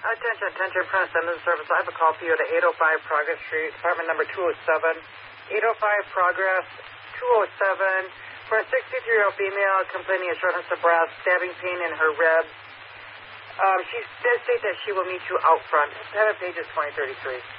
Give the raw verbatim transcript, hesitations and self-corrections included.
Attention, attention, press ambulance service. I have a call for you at eight oh five Progress Street, apartment number two oh seven. eight oh five Progress, two oh seven. For a sixty-three-year-old female complaining of shortness of breath, stabbing pain in her ribs. Um, she does state that she will meet you out front. Have it pages twenty thirty-three.